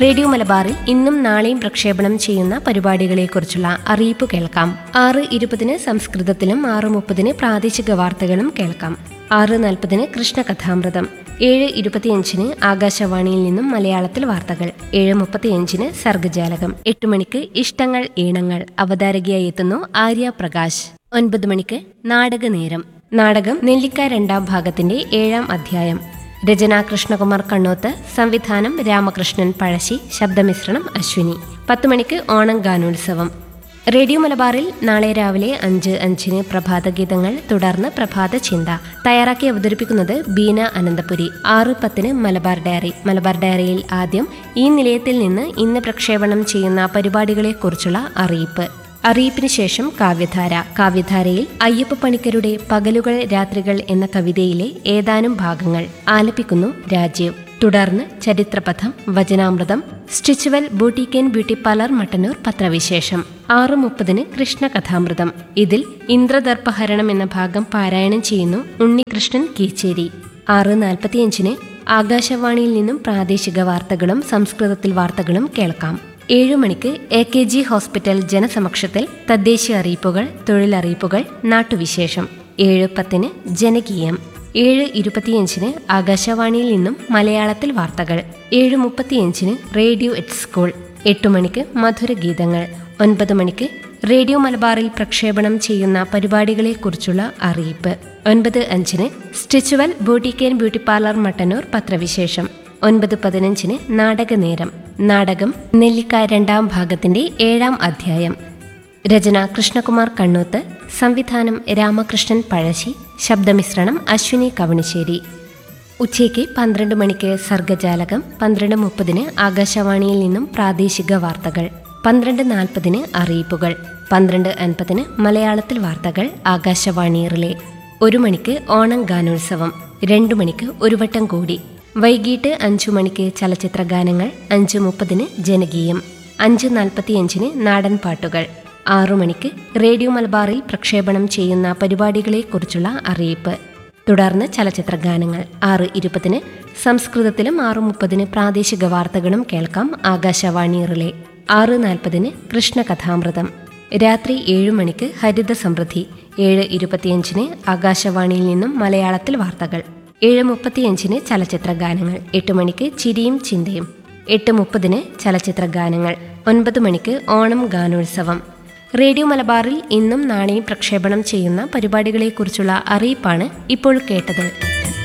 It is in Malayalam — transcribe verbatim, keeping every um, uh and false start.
റേഡിയോ മലബാറിൽ ഇന്നും നാളെയും പ്രക്ഷേപണം ചെയ്യുന്ന പരിപാടികളെക്കുറിച്ചുള്ള അറിയിപ്പ് കേൾക്കാം. ആറ് ഇരുപതിന് സംസ്കൃതത്തിലും ആറ് മുപ്പതിന് പ്രാദേശിക വാർത്തകളും കേൾക്കാം. ആറ് നാൽപ്പതിന് കൃഷ്ണകഥാമൃതം, ഏഴ് ഇരുപത്തിയഞ്ചിന് ആകാശവാണിയിൽ നിന്നും മലയാളത്തിൽ വാർത്തകൾ, ഏഴ് മുപ്പത്തിയഞ്ചിന് സർഗജാലകം, എട്ട് മണിക്ക് ഇഷ്ടങ്ങൾ ഈണങ്ങൾ, അവതാരകയായി എത്തുന്നു ആര്യ പ്രകാശ്. ഒൻപത് മണിക്ക് നാടകനേരം. നാടകം നെല്ലിക്ക രണ്ടാം ഭാഗത്തിന്റെ ഏഴാം അധ്യായം. രചന കൃഷ്ണകുമാർ കണ്ണോത്ത്, സംവിധാനം രാമകൃഷ്ണൻ പഴശ്ശി, ശബ്ദമിശ്രണം അശ്വിനി. പത്ത് മണിക്ക് ഓണം ഗാനോത്സവം. റേഡിയോ മലബാറിൽ നാളെ രാവിലെ അഞ്ച് അഞ്ചിന് പ്രഭാതഗീതങ്ങൾ, തുടർന്ന് പ്രഭാത ചിന്ത. തയ്യാറാക്കി അവതരിപ്പിക്കുന്നത് ബീന അനന്തപുരി. ആറ് പത്തിന് മലബാർ ഡയറി. മലബാർ ഡയറിയിൽ ആദ്യം ഈ നിലയത്തിൽ നിന്ന് ഇന്ന് പ്രക്ഷേപണം ചെയ്യുന്ന പരിപാടികളെക്കുറിച്ചുള്ള അറിയിപ്പ്. അറിയിപ്പിന് ശേഷം കാവ്യധാര. കാവ്യധാരയിൽ അയ്യപ്പ പണിക്കരുടെ പകലുകൾ രാത്രികൾ എന്ന കവിതയിലെ ഏതാനും ഭാഗങ്ങൾ ആലപിക്കുന്നു രാജീവ്. തുടർന്ന് ചരിത്രപഥം, വചനാമൃതം, സ്റ്റിച്ചുവൽ boutique and beauty parlour Mattannur പത്രവിശേഷം. ആറ് മുപ്പതിന് കൃഷ്ണകഥാമൃതം. ഇതിൽ ഇന്ദ്രദർപ്പഹരണം എന്ന ഭാഗം പാരായണം ചെയ്യുന്നു ഉണ്ണികൃഷ്ണൻ കീച്ചേരി. ആറ് നാൽപ്പത്തിയഞ്ചിന് ആകാശവാണിയിൽ നിന്നും പ്രാദേശിക വാർത്തകളും സംസ്കൃതത്തിൽ വാർത്തകളും കേൾക്കാം. ഏഴു മണിക്ക് എ കെ ജി ഹോസ്പിറ്റൽ ജനസമക്ഷത്തിൽ തദ്ദേശീയ അറിയിപ്പുകൾ, തൊഴിലറിയിപ്പുകൾ, നാട്ടുവിശേഷം. ഏഴ് പത്തിന് ജനകീയം. ഏഴ് ഇരുപത്തിയഞ്ചിന് ആകാശവാണിയിൽ നിന്നും മലയാളത്തിൽ വാർത്തകൾ. ഏഴ് മുപ്പത്തിയഞ്ചിന് റേഡിയോ എറ്റ് സ്കൂൾ. എട്ടു മണിക്ക് മധുരഗീതങ്ങൾ. ഒൻപത് മണിക്ക് റേഡിയോ മലബാറിൽ പ്രക്ഷേപണം ചെയ്യുന്ന പരിപാടികളെക്കുറിച്ചുള്ള അറിയിപ്പ്. ഒൻപത് അഞ്ചിന് സ്റ്റിച്ചുവൽ boutique and beauty parlour Mattannur പത്രവിശേഷം. ഒൻപത് പതിനഞ്ചിന് നാടകനേരം. നാടകം നെല്ലിക്ക രണ്ടാം ഭാഗത്തിന്റെ ഏഴാം അധ്യായം. രചന കൃഷ്ണകുമാർ കണ്ണൂത്ത്, സംവിധാനം രാമകൃഷ്ണൻ പഴശ്ശി, ശബ്ദമിശ്രണം അശ്വിനി കവണിശ്ശേരി. ഉച്ചയ്ക്ക് പന്ത്രണ്ട് മണിക്ക് സർഗജാലകം. പന്ത്രണ്ട് മുപ്പതിന് ആകാശവാണിയിൽ നിന്നും പ്രാദേശിക വാർത്തകൾ. പന്ത്രണ്ട് നാൽപ്പതിന് അറിയിപ്പുകൾ. പന്ത്രണ്ട് അൻപതിന് മലയാളത്തിൽ വാർത്തകൾ, ആകാശവാണി റിലേ. ഒരു മണിക്ക് ഓണം ഗാനോത്സവം. രണ്ടു മണിക്ക് ഒരു വട്ടം കൂടി. വൈകിട്ട് അഞ്ചു മണിക്ക് ചലച്ചിത്ര ഗാനങ്ങൾ. അഞ്ച് മുപ്പതിന് ജനകീയം. അഞ്ച് നാൽപ്പത്തിയഞ്ചിന് നാടൻ പാട്ടുകൾ. ആറു മണിക്ക് റേഡിയോ മലബാറിൽ പ്രക്ഷേപണം ചെയ്യുന്ന പരിപാടികളെക്കുറിച്ചുള്ള അറിയിപ്പ്. തുടർന്ന് ചലച്ചിത്ര ഗാനങ്ങൾ. ആറ് ഇരുപതിന് സംസ്കൃതത്തിലും ആറ് മുപ്പതിന് പ്രാദേശിക വാർത്തകളും കേൾക്കാം, ആകാശവാണി റിലേ. ആറ് നാൽപ്പതിന് കൃഷ്ണകഥാമൃതം. രാത്രി ഏഴു മണിക്ക് ഹരിത സമൃദ്ധി. ഏഴ് ഇരുപത്തിയഞ്ചിന് ആകാശവാണിയിൽ നിന്നും മലയാളത്തിൽ വാർത്തകൾ. ഏഴ് മുപ്പത്തിയഞ്ചിന് ചലച്ചിത്ര ഗാനങ്ങൾ. എട്ട് മണിക്ക് ചിരിയും ചിന്തയും. എട്ട് മുപ്പതിന് ചലച്ചിത്ര ഗാനങ്ങൾ. ഒൻപത് മണിക്ക് ഓണം ഗാനോത്സവം. റേഡിയോ മലബാറിൽ ഇന്നും നാളെയും പ്രക്ഷേപണം ചെയ്യുന്ന പരിപാടികളെക്കുറിച്ചുള്ള അറിയിപ്പാണ് ഇപ്പോൾ കേട്ടത്.